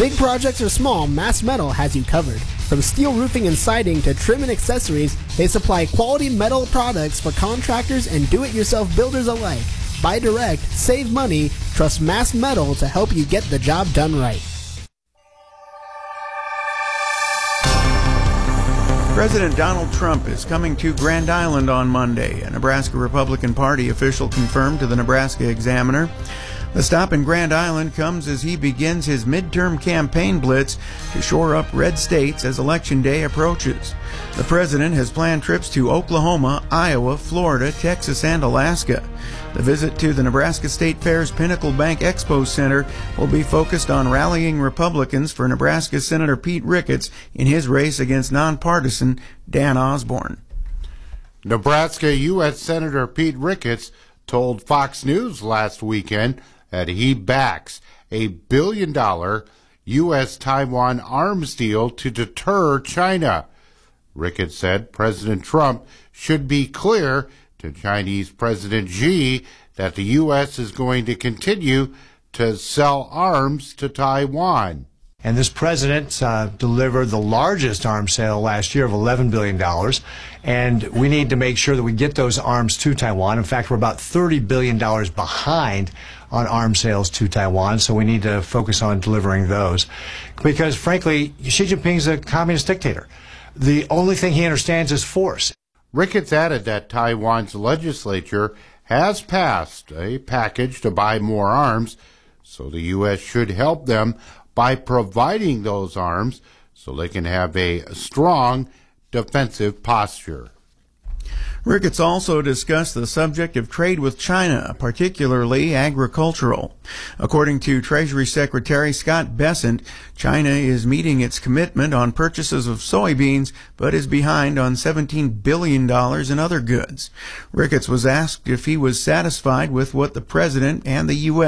Big projects or small, Mass Metal has you covered. From steel roofing and siding to trim and accessories, they supply quality metal products for contractors and do-it-yourself builders alike. Buy direct, save money, trust Mass Metal to help you get the job done right. President Donald Trump is coming to Grand Island on Monday, a Nebraska Republican Party official confirmed to the Nebraska Examiner. The stop in Grand Island comes as he begins his midterm campaign blitz to shore up red states as Election Day approaches. The president has planned trips to Oklahoma, Iowa, Florida, Texas, and Alaska. The visit to the Nebraska State Fair's Pinnacle Bank Expo Center will be focused on rallying Republicans for Nebraska Senator Pete Ricketts in his race against nonpartisan Dan Osborne. Nebraska U.S. Senator Pete Ricketts told Fox News last weekend that he backs a $1 billion U.S.-Taiwan arms deal to deter China. Ricketts said President Trump should be clear to Chinese President Xi that the U.S. is going to continue to sell arms to Taiwan. And this president delivered the largest arms sale last year of $11 billion. And we need to make sure that we get those arms to Taiwan. In fact, we're about $30 billion behind on arms sales to Taiwan, so we need to focus on delivering those. Because, frankly, Xi Jinping's a communist dictator. The only thing he understands is force. Ricketts added that Taiwan's legislature has passed a package to buy more arms, so the U.S. should help them by providing those arms so they can have a strong defensive posture. Ricketts also discussed the subject of trade with China, particularly agricultural. According to Treasury Secretary Scott Bessent, China is meeting its commitment on purchases of soybeans, but is behind on $17 billion in other goods. Ricketts was asked if he was satisfied with what the president and the U.S.